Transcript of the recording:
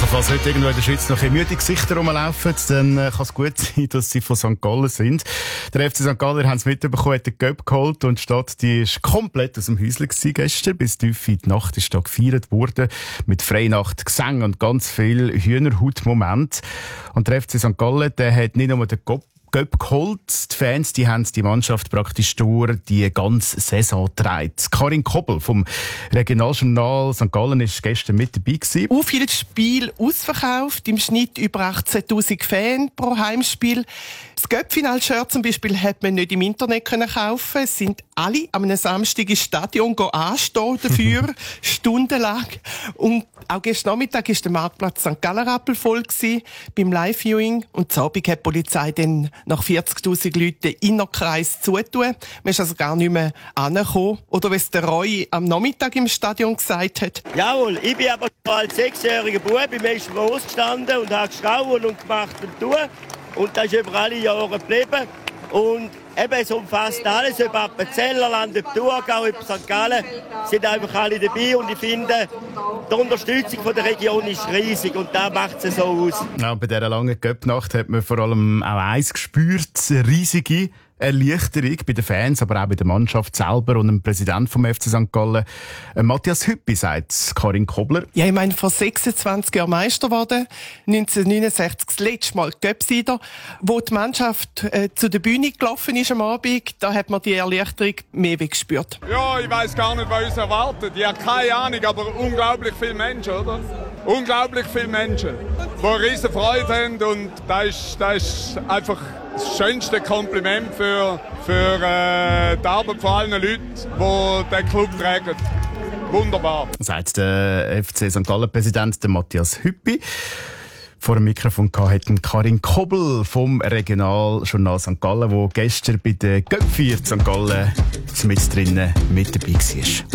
falls heute irgendwo in der Schweiz noch ein müde Gesichter rumlaufen, dann kann es gut sein, dass sie von St. Gallen sind. Der FC St. Galler haben es mitbekommen, hat den Göpp geholt und die Stadt, die ist komplett aus dem Häuschen gewesen gestern. Bis tief in die Nacht ist da gefeiert worden. Mit Freinacht, Gesang und ganz viel Hühnerhaut-Moment. Und der FC St. Gallen, der hat nicht nur den Göpp geholt. Die Fans, die haben die Mannschaft praktisch durch die ganze Saison getragen. Karin Kobel vom Regionaljournal St. Gallen ist gestern mit dabei gewesen. Vieles Spiel ausverkauft, im Schnitt über 18'000 Fans pro Heimspiel. Das Göpp-Final-Shirt zum Beispiel hat man nicht im Internet kaufen. Es sind alle am einem Samstag ins Stadion anstehen dafür, stundenlang. Und auch gestern Nachmittag war der Marktplatz St. Galler rappel voll beim Live-Viewing. Und am Abend hat die Polizei dann nach 40'000 Leuten den Innerkreis zutun. Man ist also gar nicht mehr angekommen. Oder wie es der Roy am Nachmittag im Stadion gesagt hat. Jawohl, ich bin aber als 6-jähriger Bub im ersten Mal ausgestanden und habe geschrauen und gemacht und tun. Und das ist über alle Jahre geblieben. Und eben, es umfasst alles, ob Appenzellerland, ob Thurgau, ob St. Gallen, sind einfach alle dabei. Und ich finde, die Unterstützung von der Region ist riesig und da macht es so aus. Ja, bei dieser langen Göpp-Nacht hat man vor allem auch eins gespürt, eine riesige Erleichterung bei den Fans, aber auch bei der Mannschaft selber und dem Präsidenten vom FC St. Gallen, Matthias Hüppi, sagt Karin Kobler. Ja, ich meine, vor 26 Jahren Meister geworden, 1969 das letzte Mal Göpp-Sieger, wo die Mannschaft zu der Bühne gelaufen ist am Abend, da hat man die Erleichterung mehr gespürt. Ja, ich weiss gar nicht, was uns erwartet. Ich habe keine Ahnung, aber unglaublich viele Menschen, oder? Unglaublich viele Menschen, die eine riesen Freude haben und das ist einfach das schönste Kompliment für die Arbeit von allen Leuten, die den Club tragen. Wunderbar. Sagt der FC St. Gallen-Präsident Matthias Hüppi. Vor dem Mikrofon hatten Karin Kobel vom Regionaljournal St. Gallen, wo gestern bei der Göpp-Feier St. Gallen mit drinnen mit dabei war.